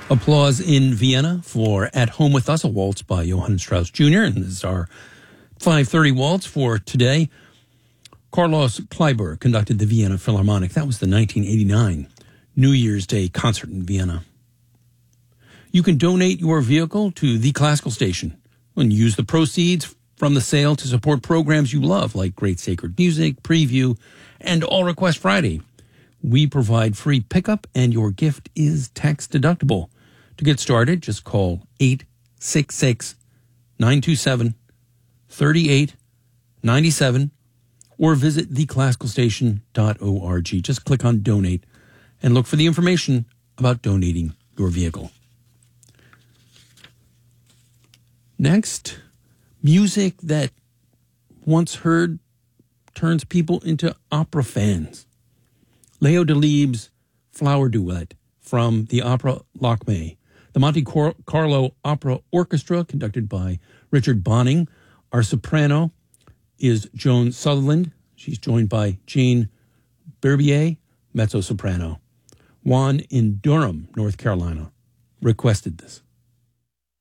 Applause in Vienna for At Home With Us, a waltz by Johann Strauss Jr. And this is our 5:30 waltz for today. Carlos Kleiber conducted the Vienna Philharmonic. That was the 1989 New Year's Day concert in Vienna. You can donate your vehicle to the Classical Station and use the proceeds from the sale to support programs you love, like Great Sacred Music, Preview, and All Request Friday. We provide free pickup, and your gift is tax deductible. To get started, just call 866-927-3897 or visit theclassicalstation.org. Just click on Donate and look for the information about donating your vehicle. Next, music that once heard turns people into opera fans. Leo Delibes' Flower Duet from the opera Lakme. The Monte Carlo Opera Orchestra, conducted by Richard Bonning. Our soprano is Joan Sutherland. She's joined by Jane Berbier, mezzo-soprano. Juan in Durham, North Carolina, requested this.